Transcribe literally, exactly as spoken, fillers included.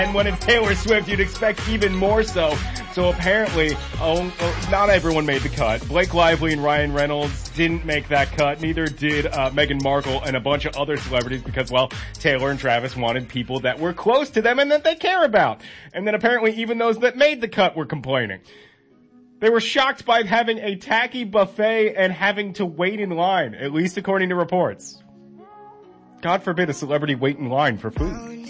And when it's Taylor Swift, you'd expect even more so. So apparently, oh, oh, not everyone made the cut. Blake Lively and Ryan Reynolds didn't make that cut. Neither did uh, Meghan Markle and a bunch of other celebrities because, well, Taylor and Travis wanted people that were close to them and that they care about. And then apparently even those that made the cut were complaining. They were shocked by having a tacky buffet and having to wait in line, at least according to reports. God forbid a celebrity wait in line for food.